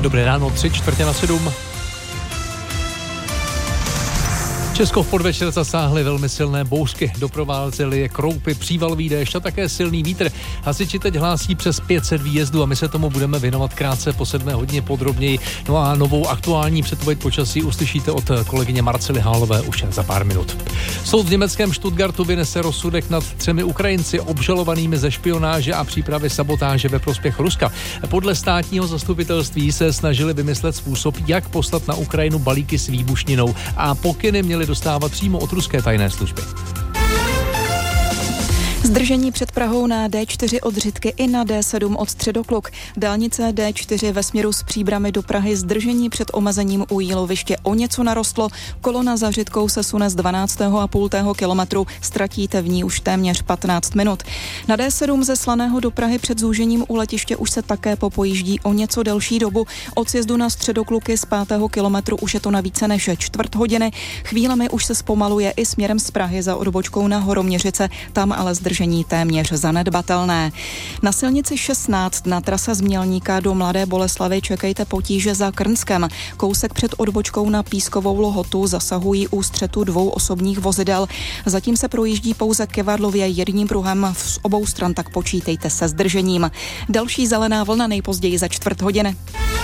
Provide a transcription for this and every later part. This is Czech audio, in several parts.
Dobré ráno, 6:45. Česko v podvečer zasáhly velmi silné bouřky, doprovázely je kroupy, přívalový déšť a také silný vítr. Hasiči teď hlásí přes 500 výjezdů a my se tomu budeme věnovat krátce po 7 hodině podrobněji. No a novou aktuální předpověď počasí uslyšíte od kolegyně Marcely Hálové už za pár minut. Soud v německém Stuttgartu vynese rozsudek nad 3 Ukrajinci obžalovanými ze špionáže a přípravy sabotáže ve prospěch Ruska. Podle státního zastupitelství se snažili vymyslet způsob, jak poslat na Ukrajinu balíky s výbušninou a pokyny měli dostávat přímo od ruské tajné služby. Zdržení před Prahou na D4 od Řitky i na D7 od Středokluk. Dálnice D4 ve směru z Příbrami do Prahy zdržení před omezením u Jíloviště o něco narostlo. Kolona za Řitkou se sune z 12,5 kilometru, ztratíte v ní už téměř 15 minut. Na D7 ze Slaného do Prahy před zúžením u letiště už se také popojíždí o něco delší dobu. Od sjezdu na Středokluky z 5. kilometru už je to na více než čtvrt hodiny. Chvílemi už se zpomaluje i směrem z Prahy za odbočkou na Horoměřice, tam ale zdržení téměř zanedbatelné. Na silnici 16 na trase z Mělníka do Mladé Boleslavi čekejte potíže za Krnskem. Kousek před odbočkou na Pískovou Lhotu zasahují u střetu 2 osobních vozidel. Zatím se projíždí pouze Kevadlově jedním pruhem z obou stran, tak počítejte se zdržením. Další zelená vlna nejpozději za čtvrt hodiny.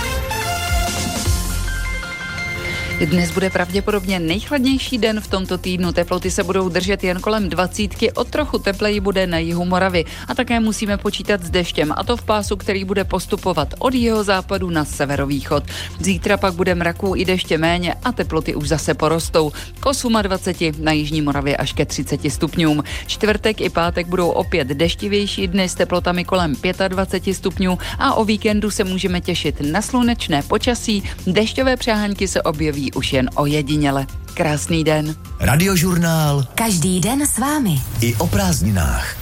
Dnes bude pravděpodobně nejchladnější den v tomto týdnu. Teploty se budou držet jen kolem 20, o trochu tepleji bude na jihu Moravy. A také musíme počítat s deštěm, a to v pásu, který bude postupovat od jihozápadu na severovýchod. Zítra pak bude mraků i deště méně a teploty už zase porostou. K 28, na jižní Moravě až ke 30 stupňům. Čtvrtek i pátek budou opět deštivější dny s teplotami kolem 25 stupňů a o víkendu se můžeme těšit na slunečné počasí. Dešťové přáhanky se objeví už jen ojediněle. Krásný den. Radiožurnál. Každý den s vámi. I o prázdninách.